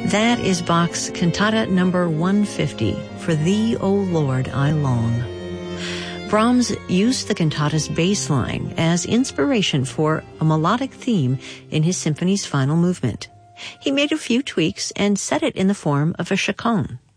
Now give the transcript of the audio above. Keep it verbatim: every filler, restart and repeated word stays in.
That is Bach's Cantata number one fifty, For Thee, O Lord, I Long. Brahms used the cantata's bass line as inspiration for a melodic theme in his symphony's final movement. He made a few tweaks and set it in the form of a chaconne.